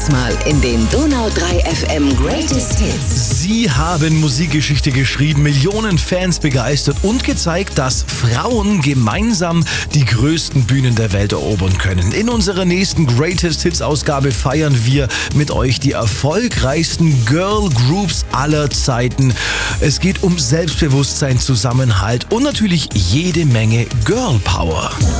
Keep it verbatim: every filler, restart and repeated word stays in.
Diesmal in den Donau drei F M Greatest Hits. Sie haben Musikgeschichte geschrieben, Millionen Fans begeistert und gezeigt, dass Frauen gemeinsam die größten Bühnen der Welt erobern können. In unserer nächsten Greatest Hits Ausgabe feiern wir mit euch die erfolgreichsten Girl Groups aller Zeiten. Es geht um Selbstbewusstsein, Zusammenhalt und natürlich jede Menge Girl Power.